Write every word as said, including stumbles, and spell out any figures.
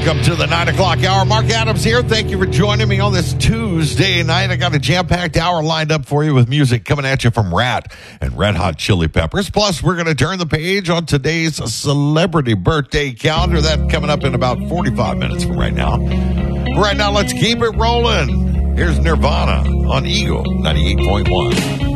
Welcome to the nine o'clock hour. Mark Adams here. Thank you for joining me on this Tuesday night. I got a jam-packed hour lined up for you with music coming at you from Rat and Red Hot Chili Peppers. Plus, we're going to turn the page on today's celebrity birthday calendar. That's coming up in about forty-five minutes from right now. Right now, let's keep it rolling. Here's Nirvana on Eagle ninety-eight point one.